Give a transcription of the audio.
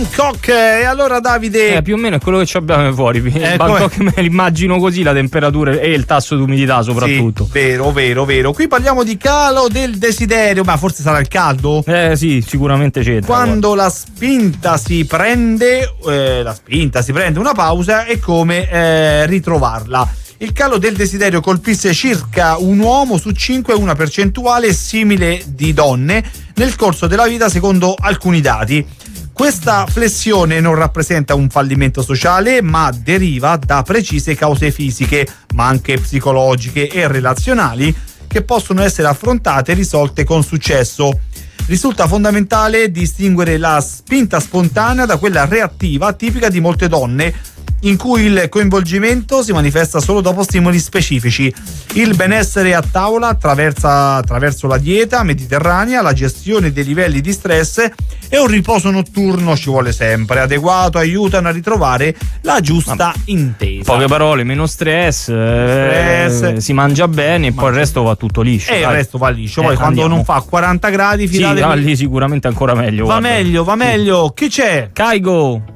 Bangkok. E allora Davide, più o meno è quello che ci abbiamo fuori. Bangkok me l'immagino così, la temperatura e il tasso di umidità soprattutto. Sì, vero. Qui parliamo di calo del desiderio, ma forse sarà il caldo? Sì, sicuramente c'entra. Quando la spinta si prende una pausa, è come ritrovarla. Il calo del desiderio colpisse circa un uomo su 5, una percentuale simile di donne nel corso della vita secondo alcuni dati. Questa flessione non rappresenta un fallimento sociale, ma deriva da precise cause fisiche, ma anche psicologiche e relazionali, che possono essere affrontate e risolte con successo. Risulta fondamentale distinguere la spinta spontanea da quella reattiva tipica di molte donne, in cui il coinvolgimento si manifesta solo dopo stimoli specifici. Il benessere a tavola attraverso la dieta mediterranea, la gestione dei livelli di stress e un riposo notturno ci vuole sempre adeguato, aiutano a ritrovare la giusta intesa. Poche parole, meno stress. Si mangia bene e poi il resto va tutto liscio. E il resto va liscio. Poi quando non fa 40 gradi, lì sicuramente ancora meglio. Va meglio. Chi c'è? Caigo.